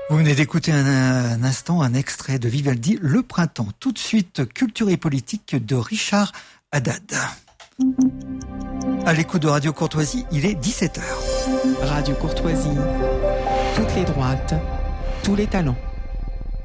Vous venez d'écouter un instant un extrait de Vivaldi, Le Printemps. Tout de suite, Culture et politique de Richard Haddad. À l'écoute de Radio Courtoisie, il est 17h. Radio Courtoisie, toutes les droites, tous les talents.